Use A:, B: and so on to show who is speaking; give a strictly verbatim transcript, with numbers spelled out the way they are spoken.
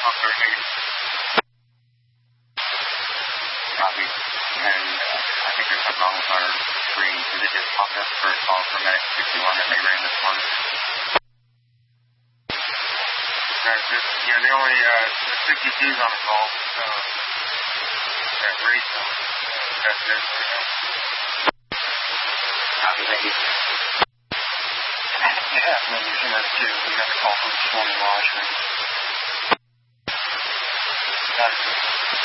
A: Okay, negative. Copy. And uh, I think there's something wrong with our screen. Did it just pop up for a call from Medic sixty-one that they ran this morning? That's just, you know, the only, uh, the sixty-two's on the call, so that's reason. That's it, you know. Copy, thank you. Yeah, and then you're number two. We got the call from this morning, Washington. Got it.